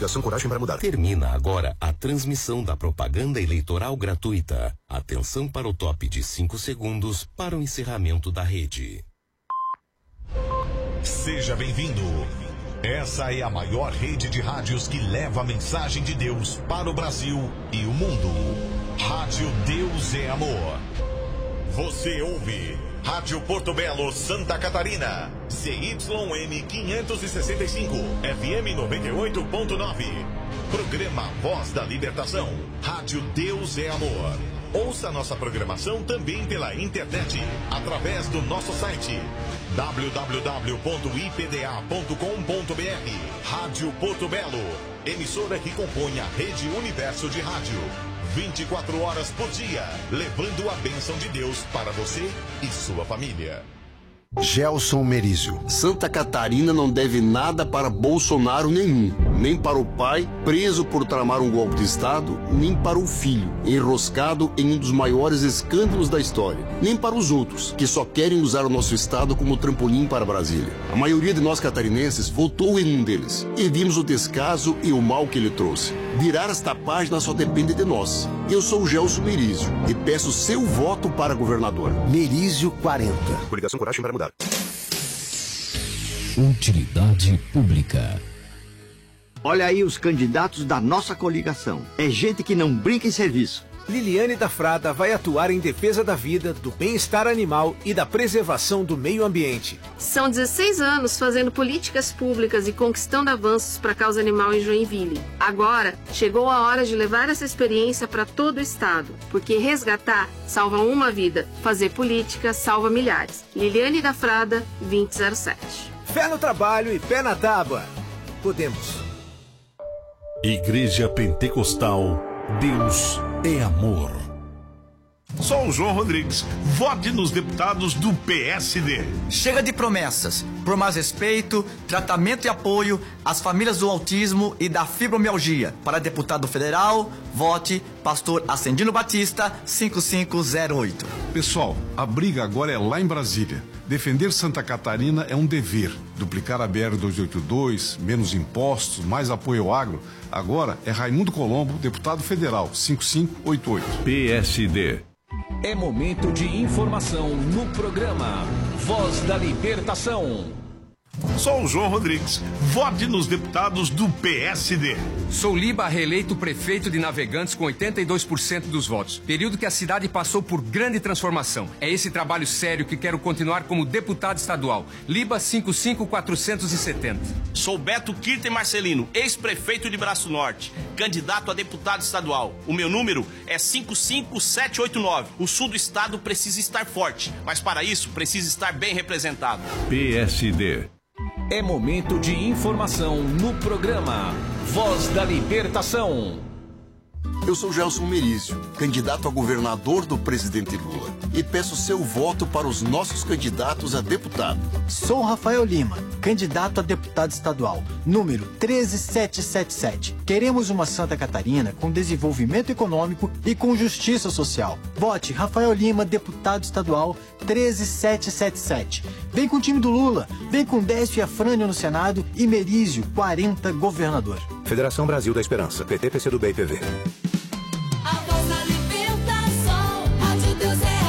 Coligação Coragem para Mudar. Termina agora a transmissão da propaganda eleitoral gratuita. Atenção para o top de 5 segundos para o encerramento da rede. Seja bem-vindo. Essa é a maior rede de rádios que leva a mensagem de Deus para o Brasil e o mundo. Rádio Deus é Amor. Você ouve Rádio Porto Belo, Santa Catarina. CYM 565, FM 98.9. Programa Voz da Libertação. Rádio Deus é Amor. Ouça nossa programação também pela internet, através do nosso site www.ipda.com.br. Rádio Porto Belo, emissora que compõe a Rede Universo de Rádio. 24 horas por dia, levando a bênção de Deus para você e sua família. Gelson Merizio. Santa Catarina não deve nada para Bolsonaro nenhum. Nem para o pai, preso por tramar um golpe de Estado, nem para o filho, enroscado em um dos maiores escândalos da história. Nem para os outros, que só querem usar o nosso Estado como trampolim para Brasília. A maioria de nós catarinenses votou em um deles. E vimos o descaso e o mal que ele trouxe. Virar esta página só depende de nós. Eu sou o Gelson Merizio e peço seu voto para governador. Merizio 40. Coligação Coragem para Mudar. Utilidade pública. Olha aí os candidatos da nossa coligação. É gente que não brinca em serviço. Liliane da Frada vai atuar em defesa da vida, do bem-estar animal e da preservação do meio ambiente. São 16 anos fazendo políticas públicas e conquistando avanços para a causa animal em Joinville. Agora, chegou a hora de levar essa experiência para todo o estado, porque resgatar salva uma vida, fazer política salva milhares. Liliane da Frada, 2007. Fé no trabalho e pé na tábua. Podemos. Igreja Pentecostal, Deus é amor. Sou o João Rodrigues. Vote nos deputados do PSD. Chega de promessas. Por mais respeito, tratamento e apoio às famílias do autismo e da fibromialgia. Para deputado federal, vote Pastor Ascendino Batista, 5508. Pessoal, a briga agora é lá em Brasília. Defender Santa Catarina é um dever. Duplicar a BR-282, menos impostos, mais apoio ao agro. Agora é Raimundo Colombo, deputado federal, 5588. PSD. É momento de informação no programa Voz da Libertação. Sou o João Rodrigues. Vote nos deputados do PSD. Sou Liba, reeleito prefeito de Navegantes com 82% dos votos. Período que a cidade passou por grande transformação. É esse trabalho sério que quero continuar como deputado estadual. Liba 55470. Sou Beto Kirten Marcelino, ex-prefeito de Braço Norte, candidato a deputado estadual. O meu número é 55789. O sul do estado precisa estar forte, mas para isso precisa estar bem representado. PSD. É momento de informação no programa Voz da Libertação. Eu sou Gelson Merizio, candidato a governador do presidente Lula, e peço seu voto para os nossos candidatos a deputado. Sou Rafael Lima, candidato a deputado estadual, número 13777. Queremos uma Santa Catarina com desenvolvimento econômico e com justiça social. Vote Rafael Lima, deputado estadual, 13777. Vem com o time do Lula, vem com Décio e Afrânio no Senado e Merizio 40, governador. Federação Brasil da Esperança, PT, PCdoB e PV. A voz da libertação, Rádio Deus é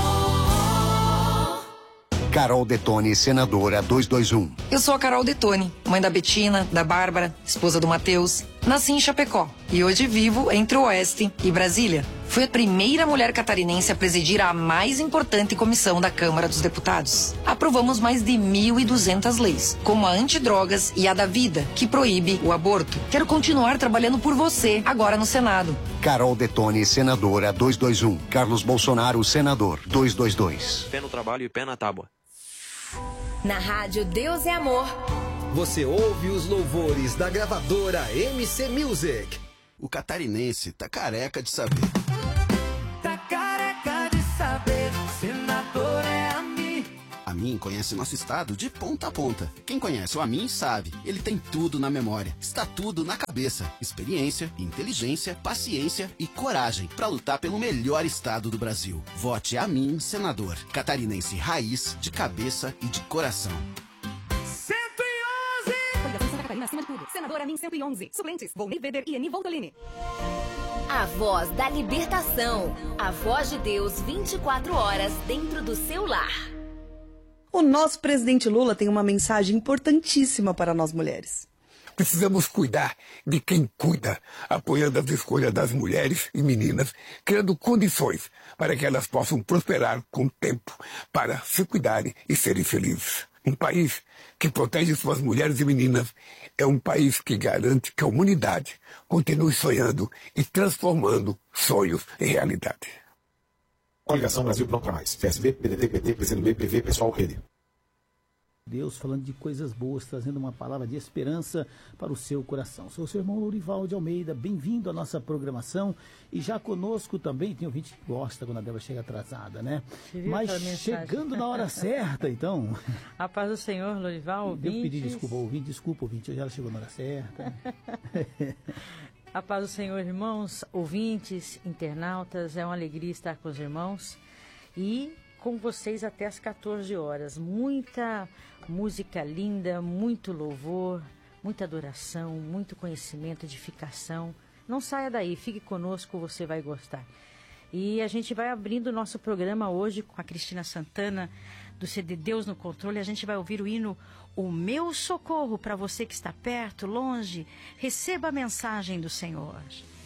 amor. Carol Detone, senadora 221. Eu sou a Carol Detone, mãe da Betina, da Bárbara, esposa do Matheus. Nasci em Chapecó e hoje vivo entre o Oeste e Brasília. Fui a primeira mulher catarinense a presidir a mais importante comissão da Câmara dos Deputados. Aprovamos mais de 1.200 leis, como a antidrogas e a da vida, que proíbe o aborto. Quero continuar trabalhando por você, agora no Senado. Carol Detone, senadora 221. Carlos Bolsonaro, senador 222. Pé no trabalho e pé na tábua. Na Rádio Deus é Amor. Você ouve os louvores da gravadora MC Music. O catarinense tá careca de saber. Tá careca de saber, senador é a mim. A mim conhece nosso estado de ponta a ponta. Quem conhece o Amin sabe, ele tem tudo na memória. Está tudo na cabeça. Experiência, inteligência, paciência e coragem para lutar pelo melhor estado do Brasil. Vote Amin, senador. Catarinense raiz, de cabeça e de coração. 111. Coligação Santa Catarina acima de tudo. Carneiro. Senadora Min 111. Suplentes, Volney Weber e Eni Voltolini. A voz da libertação. A voz de Deus 24 horas dentro do seu lar. O nosso presidente Lula tem uma mensagem importantíssima para nós mulheres. Precisamos cuidar de quem cuida, apoiando as escolhas das mulheres e meninas, criando condições para que elas possam prosperar com tempo, para se cuidarem e serem felizes. Um país que protege suas mulheres e meninas é um país que garante que a humanidade continue sonhando e transformando sonhos em realidade. Coligação Brasil Pronto para Mais. PSB, PDT, PT, PCdoB, PV, Pessoal, Rede. Deus falando de coisas boas, trazendo uma palavra de esperança para o seu coração. Sou o seu irmão Lourival de Almeida, bem-vindo à nossa programação. E já conosco também, tem ouvinte que gosta quando a Débora chega atrasada, né? Mas chegando na hora certa, então. A paz do Senhor, Lourival, ouvintes. Eu pedi desculpa, ouvinte, já chegou na hora certa. A paz do Senhor, irmãos, ouvintes, internautas, é uma alegria estar com os irmãos e com vocês até às 14 horas. Muita música linda, muito louvor, muita adoração, muito conhecimento, edificação. Não saia daí, fique conosco, você vai gostar. E a gente vai abrindo o nosso programa hoje com a Cristina Santana, do CD Deus no Controle. A gente vai ouvir o hino O Meu Socorro, para você que está perto, longe. Receba a mensagem do Senhor.